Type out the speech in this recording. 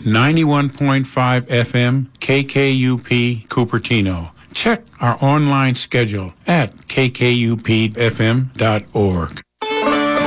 91.5 FM KKUP Cupertino. Check our online schedule at kkupfm.org.